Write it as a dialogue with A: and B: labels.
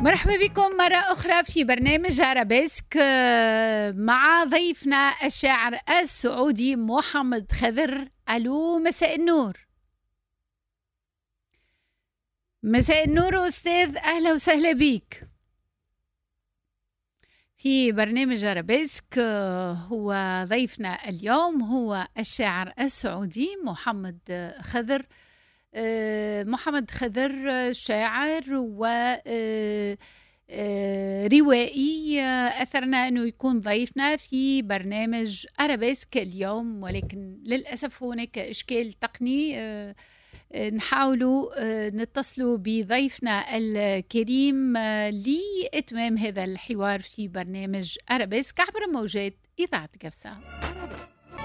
A: مرحبا بكم مرة أخرى في برنامج عربيسك مع ضيفنا الشاعر السعودي محمد خضر. ألو، مساء النور. مساء النور أستاذ، أهلا وسهلا بيك في برنامج عربيسك. هو ضيفنا اليوم هو الشاعر السعودي محمد خضر. محمد خضر شاعر و روائي. أثرنا أنه يكون ضيفنا في برنامج أرابيسك اليوم، ولكن للأسف هناك إشكال تقني. نحاولوا نتصلوا بضيفنا الكريم لإتمام هذا الحوار في برنامج أرابيسك عبر موجات إذاعة قفصة.